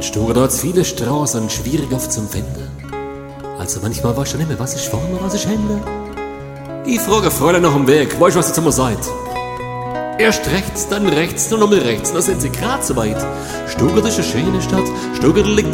Stuttgart hat's viele Straßen, schwierig oft zum Finden. Also manchmal weißt du nicht mehr, was ist vorne, was ist hinten. Ich frage Fräulein nach dem Weg, weißt du, was ihr zu mir seid? Erst rechts, dann nochmal rechts, dann sind sie grad so weit. Stuttgart ist eine schöne Stadt, Stuttgart liegt